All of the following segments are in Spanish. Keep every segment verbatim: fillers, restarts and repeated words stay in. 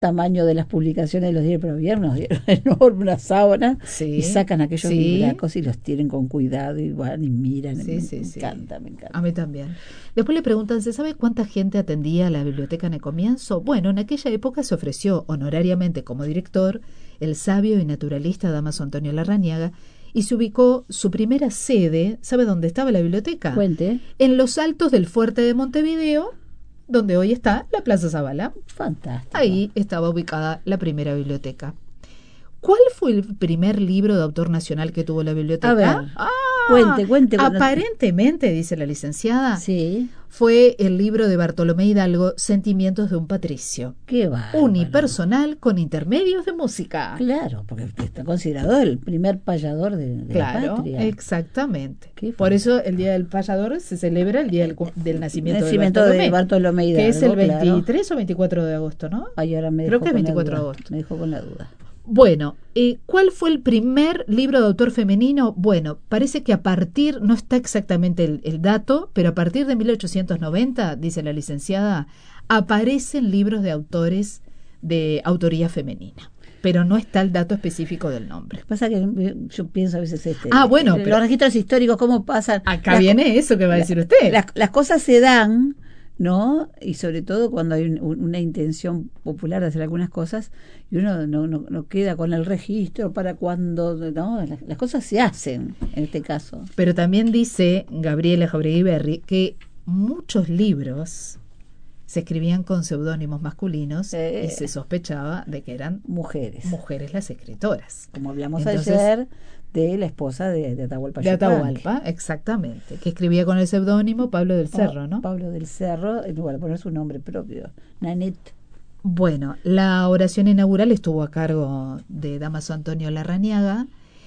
tamaño de las publicaciones de los diarios, pero bien, nos dieron enorme una sábana Sí, y sacan aquellos sí. libracos y los tienen con cuidado y van y miran. Sí, me, sí, me sí. encanta, me encanta. A mí también. Después le preguntan, ¿se sabe cuánta gente atendía la biblioteca en el comienzo? Bueno, en aquella época se ofreció honorariamente como director el sabio y naturalista Dámaso Antonio Larrañaga y se ubicó su primera sede, ¿sabe dónde estaba la biblioteca? Cuente. En los altos del fuerte de Montevideo, donde hoy está la Plaza Zabala. Fantástico. Ahí estaba ubicada la primera biblioteca. ¿Cuál fue el primer libro de autor nacional que tuvo la biblioteca? A ver, ah, cuente, cuente. Aparentemente, dice la licenciada, Sí. fue el libro de Bartolomé Hidalgo, Sentimientos de un patricio. Qué bárbaro. Unipersonal con intermedios de música. Claro, porque está considerado el primer payador de, de Claro, la patria. exactamente. Qué Por eso el Día del Payador se celebra el día del, del nacimiento, nacimiento de Bartolomé, de Bartolomé Hidalgo, que es el claro. veintitrés o veinticuatro de agosto, ¿no? Ay, ahora me Creo dejó que es con la veinticuatro de duda. agosto. Me dejó con la duda. Bueno, eh, ¿cuál fue el primer libro de autor femenino? Bueno, parece que a partir, no está exactamente el, el dato, pero a partir de mil ochocientos noventa, dice la licenciada, aparecen libros de autores de autoría femenina, pero no está el dato específico del nombre. Lo que pasa que yo pienso a veces este, Ah, bueno, los pero registros históricos, cómo pasan. acá las, viene eso que va a decir la, usted. Las, las cosas se dan, ¿no? Y sobre todo cuando hay un, una intención popular de hacer algunas cosas y uno no, no, no queda con el registro para cuando, ¿no? Las, las cosas se hacen en este caso. Pero también dice Gabriela Jauregui Berri que muchos libros se escribían con seudónimos masculinos eh, y se sospechaba de que eran mujeres. Mujeres las escritoras. Como hablamos Entonces, ayer de la esposa de, de Atahualpa de Yupanqui. Atahualpa, exactamente, que escribía con el seudónimo Pablo del Cerro, ¿no? Pablo del Cerro, en lugar de poner su nombre propio, Nanette. Bueno, la oración inaugural estuvo a cargo de Dámaso Antonio Larrañaga.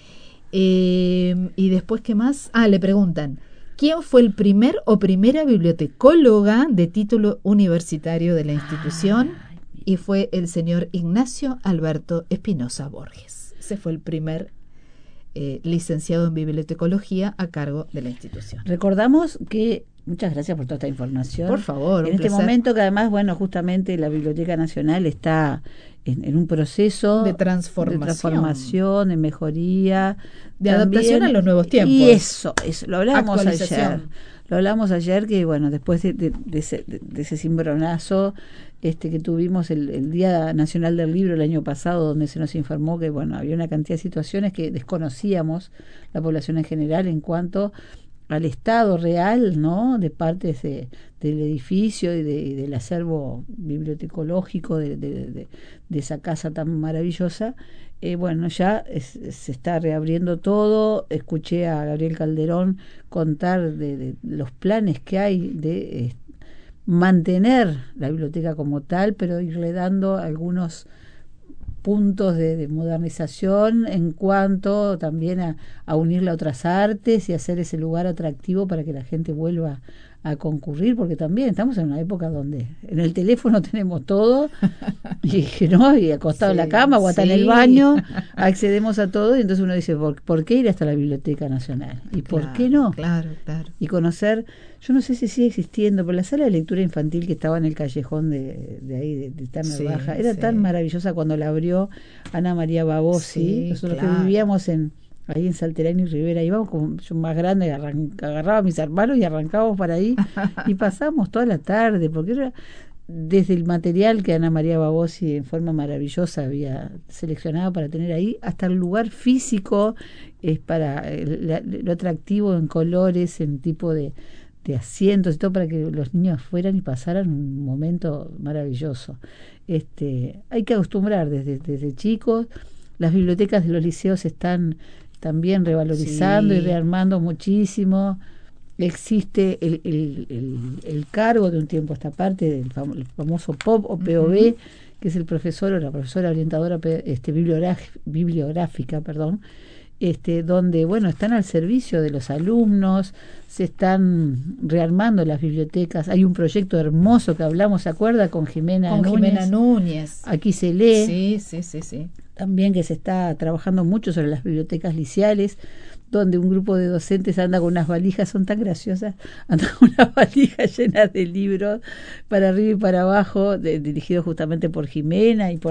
Eh, y después, ¿qué más? Ah, le preguntan, ¿quién fue el primer o primera bibliotecóloga de título universitario de la institución? Ay, y fue el señor Ignacio Alberto Espinosa Borges. Ese fue el primer eh, licenciado en bibliotecología a cargo de la institución. Recordamos que, muchas gracias por toda esta información. Por favor, en un este placer. momento que además, bueno, justamente la Biblioteca Nacional está en, en un proceso de transformación, de, transformación, de mejoría, de también, adaptación a los nuevos tiempos. Y eso, eso lo hablábamos ayer. Lo hablamos ayer que, bueno, después de, de, de, ese, de, de ese cimbronazo este, que tuvimos el, el Día Nacional del Libro el año pasado, donde se nos informó que, bueno, había una cantidad de situaciones que desconocíamos la población en general en cuanto al estado real, ¿no?, de partes de, del edificio y de, del acervo bibliotecológico de, de, de, de esa casa tan maravillosa. Eh, bueno, ya es, se está reabriendo todo. Escuché a Gabriel Calderón contar de, de los planes que hay de eh, mantener la biblioteca como tal, pero irle dando algunos puntos de, de modernización en cuanto también a, a unirla a otras artes y hacer ese lugar atractivo para que la gente vuelva a concurrir, porque también estamos en una época donde en el teléfono tenemos todo y no y acostado sí, en la cama o hasta sí. en el baño accedemos a todo, y entonces uno dice, ¿por, ¿por qué ir hasta la Biblioteca Nacional? ¿Y claro, por qué no? Claro, claro. Y conocer, yo no sé si sigue existiendo, pero la sala de lectura infantil que estaba en el callejón de, de ahí, de, de Tana sí, Baja, era sí. tan maravillosa cuando la abrió Ana María Babossi, sí, nosotros claro. que vivíamos en ahí en Salterán y Rivera, íbamos como yo más grande, arranca, agarraba a mis hermanos y arrancábamos para ahí y pasábamos toda la tarde, porque era desde el material que Ana María Babossi en forma maravillosa había seleccionado para tener ahí, hasta el lugar físico, es para el, lo atractivo en colores, en tipo de, de asientos y todo, para que los niños fueran y pasaran un momento maravilloso. Este, hay que acostumbrar desde, desde chicos. Las bibliotecas de los liceos están también revalorizando sí. y rearmando muchísimo. Existe el, el, el, el cargo de un tiempo a esta parte del fam el famoso P O B o P O B, uh-huh. que es el profesor o la profesora orientadora este, bibliográfica, perdón, este, donde bueno están al servicio de los alumnos, se están rearmando las bibliotecas. Hay un proyecto hermoso que hablamos, ¿se acuerda? Con Jimena con Núñez. Jimena Núñez. Aquí se lee. Sí, sí, sí, sí. También que se está trabajando mucho sobre las bibliotecas liceales, donde un grupo de docentes anda con unas valijas, son tan graciosas, andan con unas valijas llenas de libros para arriba y para abajo, de, dirigidos justamente por Jimena y por